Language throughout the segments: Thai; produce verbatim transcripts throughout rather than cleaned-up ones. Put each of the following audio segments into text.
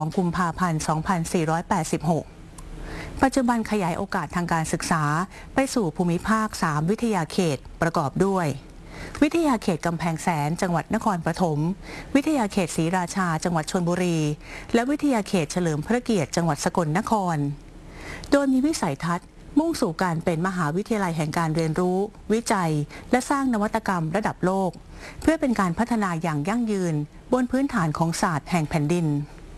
กุมภาพันธ์ สองพันสี่ร้อยแปดสิบหก ปัจจุบันขยายโอกาสทางการศึกษาไปสู่ภูมิภาค สาม วิทยาเขตประกอบด้วยวิทยาเขตกำแพงแสนจังหวัดนครปฐมวิทยาเขตศรีราชาจังหวัดชลบุรีและวิทยาเขตเฉลิมพระเกียรติจังหวัดสกลนครโดยมีวิสัยทัศน์มุ่งสู่การเป็นมหาวิทยาลัยแห่งการเรียนรู้วิจัยและสร้างนวัตกรรมระดับโลกเพื่อเป็นการพัฒนาอย่างยั่งยืนบนพื้นฐานของศาสตร์แห่งแผ่นดิน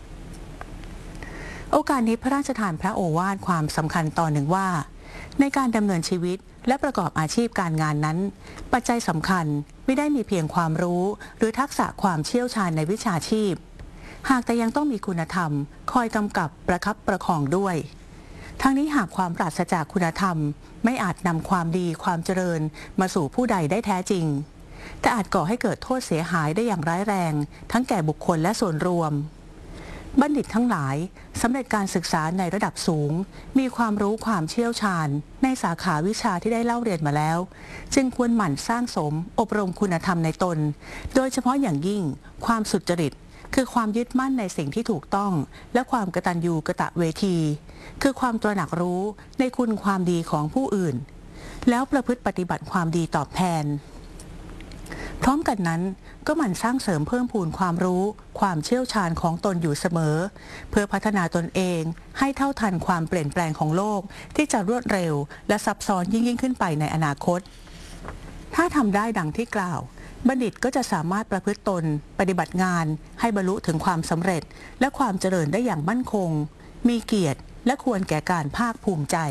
โอกาสนี้พระราชทานพระโอวาทความสำคัญตอนหนึ่งว่าในการดำเนินชีวิตและประกอบอาชีพการงานนั้นปัจจัยสำคัญไม่ได้มีเพียงความรู้หรือทักษะความเชี่ยวชาญในวิชาชีพหากแต่ยังต้องมีคุณธรรมคอยกำกับประคับประคองด้วยทั้งนี้หากความปราศจากคุณธรรมไม่อาจนำความดีความเจริญมาสู่ผู้ใดได้แท้จริงแต่อาจก่อให้เกิดโทษเสียหายได้อย่างร้ายแรงทั้งแก่บุคคลและส่วนรวมบัณฑิตทั้งหลายสำเร็จการศึกษาในระดับสูงมีความรู้ความเชี่ยวชาญในสาขาวิชาที่ได้เล่าเรียนมาแล้วจึงควรหมั่นสร้างสมอบรมคุณธรรมในตนโดยเฉพาะอย่างยิ่งความสุจริตคือความยึดมั่นในสิ่งที่ถูกต้องและความกตัญญูกตเวทีคือความตระหนักรู้ในคุณความดีของผู้อื่นแล้วประพฤติปฏิบัติความดีตอบแทนพร้อมกันนั้นก็หมั่นสร้างเสริมเพิ่มพูนความรู้ความเชี่ยวชาญของตนอยู่เสมอเพื่อพัฒนาตนเองให้เท่าทันความเปลี่ยนแปลงของโลกที่จะรวดเร็วและซับซ้อนยิ่งยิ่งขึ้นไปในอนาคตถ้าทำได้ดังที่กล่าวบัณฑิตก็จะสามารถประพฤติตนปฏิบัติงานให้บรรลุถึงความสำเร็จและความเจริญได้อย่างมั่นคงมีเกียรติและควรแก่การภาคภูมิใจ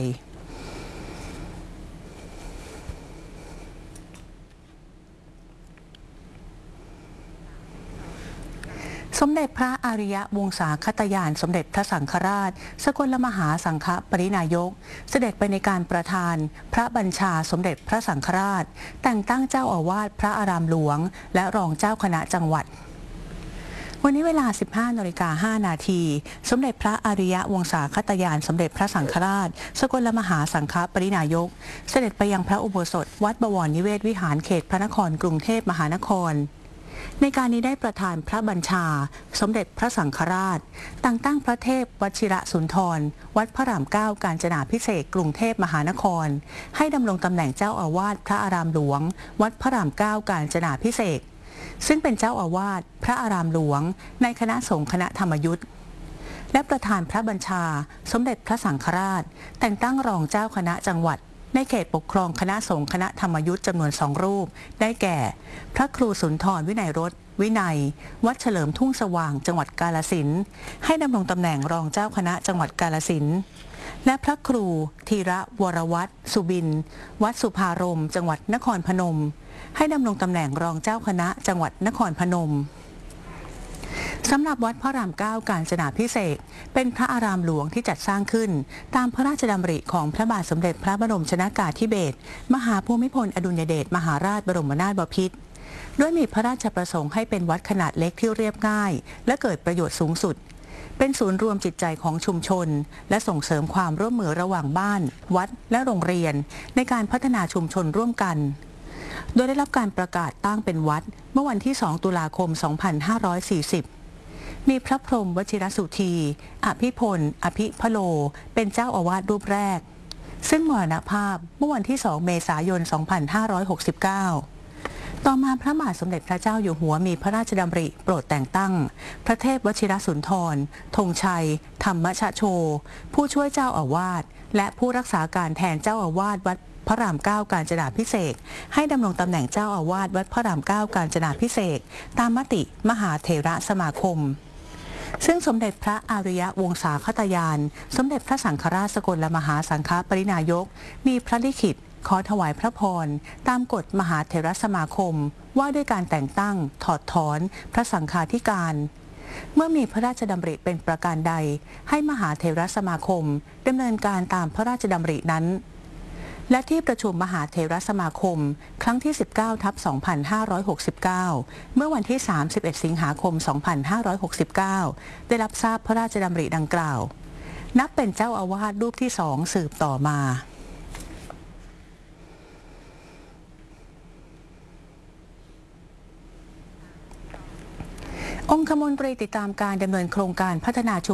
สมเด็จพระอริยวงศาคตยานสมเด็จพระสังฆราชสกลมหาสังฆปรินายกเสด็จไปในการประทานพระบัญชาสมเด็จพระสังฆราชแต่งตั้งเจ้าอาวาสพระอารามหลวงและรองเจ้าคณะจังหวัดวันนี้เวลา สิบห้านาฬิกาห้านาทีสมเด็จพระอริยวงศาคตยานสมเด็จพระสังฆราชสกลมหาสังฆปรินายกเสด็จไปยังพระอุโบสถวัดบวรนิเวศวิหารเขตพระนครกรุงเทพมหานครในการนี้ได้ประทานพระบัญชาสมเด็จพระสังฆราชแต่งตั้งพระเทพวชิระสุนทรวัดพระรามเก้ากาญจนาภิเษกกรุงเทพมหานครให้ดำรงตำแหน่งเจ้าอาวาสพระอารามหลวงวัดพระรามเก้ากาญจนาภิเษกซึ่งเป็นเจ้าอาวาสพระอารามหลวงในคณะสงฆ์คณะธรรมยุทธและประทานพระบัญชาสมเด็จพระสังฆราชแต่งตั้งรองเจ้าคณะจังหวัดในเขตปกครองคณะสงฆ์คณะธรรมยุทธจำนวนสองรูปได้แก่พระครูสุนทรวินัยรสวินัยวัดเฉลิมทุ่งสว่างจังหวัดกาฬสินธุ์ให้ดำรงตำแหน่งรองเจ้าคณะจังหวัดกาฬสินธุ์และพระครูธีระวรวัตรสุบินวัดสุภารมจังหวัดนครพนมให้ดำรงตำแหน่งรองเจ้าคณะจังหวัดนครพนมสำหรับวัดพระรามเก้ากาญจนาภิเษกเป็นพระอารามหลวงที่จัดสร้างขึ้นตามพระราชดำริของพระบาทสมเด็จพระบรมชนกาธิเบศรมหาภูมิพลอดุลยเดชมหาราชบรมนาถบพิตรด้วยมีพระราชประสงค์ให้เป็นวัดขนาดเล็กที่เรียบง่ายและเกิดประโยชน์สูงสุดเป็นศูนย์รวมจิตใจของชุมชนและส่งเสริมความร่วมมือระหว่างบ้านวัดและโรงเรียนในการพัฒนาชุมชนร่วมกันโดยได้รับการประกาศตั้งเป็นวัดเมื่อวันที่สองตุลาคมสองพันห้าร้อยสี่สิบมีพระพรหมวชิรสุธีอภิพลอภิพโลเป็นเจ้าอาวาสรูปแรกซึ่งมรณภาพเมื่อวันที่สองเมษายนสองพันห้าร้อยหกสิบเก้าต่อมาพระบาทสมเด็จพระเจ้าอยู่หัวมีพระราชดำริโปรดแต่งตั้งพระเทพวชิรสุนทรธงชัยธรรมชโชผู้ช่วยเจ้าอาวาสและผู้รักษาการแทนเจ้าอาวาสวัดพระรามเก้ากาญจนาภิเษกให้ดำรงตำแหน่งเจ้าอาวาสวัดพระรามเก้ากาญจนาภิเษกตามมติมหาเถระสมาคมซึ่งสมเด็จพระอริยวงศาคตยานสมเด็จพระสังฆราชสกลมหาสังฆปรินายกมีพระลิขิตขอถวายพระพรตามกฎมหาเถรสมาคมว่าด้วยการแต่งตั้งถอดถอนพระสังฆาธิการเมื่อมีพระราชดำริเป็นประการใดให้มหาเถรสมาคมดำเนินการตามพระราชดำรินั้นและที่ประชุมมหาเถรสมาคมครั้งที่ สิบเก้าทับสองพันห้าร้อยหกสิบเก้า เมื่อวันที่ สามสิบเอ็ดสิงหาคมสองพันห้าร้อยหกสิบเก้าได้รับทราบพระราชดำริดังกล่าวนับเป็นเจ้าอาวาสรูปที่สองสืบต่อมาองค์องคมนตรีติดตามการดำเนินโครงการพัฒนาชุม